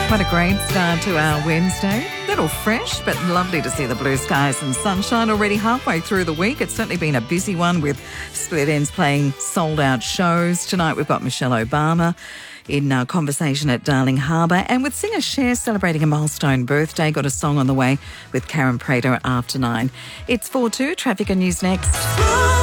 What a great start to our Wednesday. Little fresh, but lovely to see the blue skies and sunshine already halfway through the week. It's certainly been a busy one with Split Ends playing sold-out shows. Tonight we've got Michelle Obama in our conversation at Darling Harbour, and with singer Cher celebrating a milestone birthday. Got a song on the way with Karen Prater after 9. It's 4:02, traffic and news next.